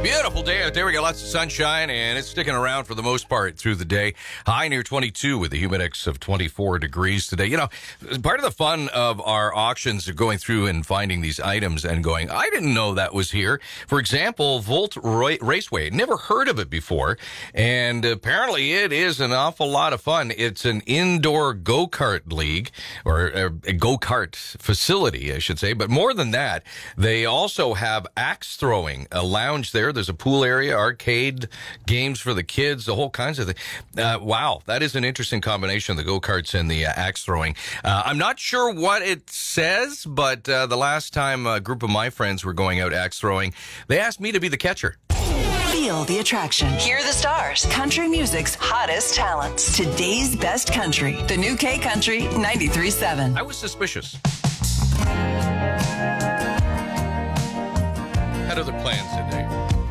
Beautiful day out there. We got lots of sunshine, and it's sticking around for the most part through the day. High near 22 with a humidex of 24 degrees today. You know, part of the fun of our auctions are going through and finding these items and going, I didn't know that was here. For example, Volt Raceway. Never heard of it before, and apparently it is an awful lot of fun. It's an indoor go-kart league, or a go-kart facility, I should say. But more than that, they also have axe throwing, a lounge there. There's a pool area, arcade games for the kids, the whole kinds of things. Wow, that is an interesting combination, the go-karts and the axe throwing. I'm not sure what it says, but the last time a group of my friends were going out axe throwing, they asked me to be the catcher. Feel the attraction. Hear the stars. Country music's hottest talents. Today's best country. The new K Country 93.7. I was suspicious. Had other plans today.